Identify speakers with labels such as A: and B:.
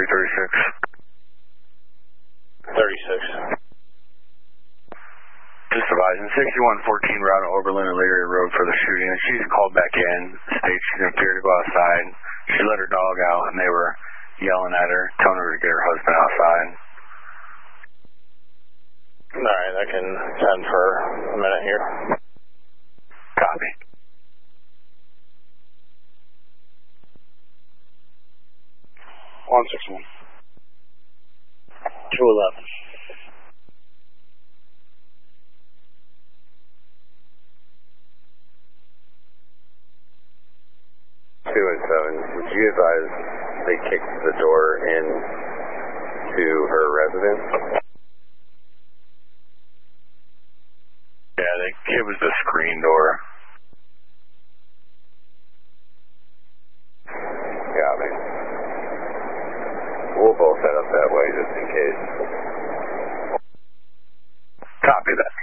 A: 36.
B: Just advising, 6114 Route Oberlin and Leary Road for the shooting. And she's called back in, states she didn't appear to go outside. She let her dog out and they were yelling at her, telling her to get her husband outside.
A: Alright, I can send for a minute here.
B: Copy.
A: One 6-1. 211.
C: Would you advise they kicked the door in to her residence?
B: Yeah, it was the screen door.
C: Got me. We'll both set up that way just in case.
B: Copy that.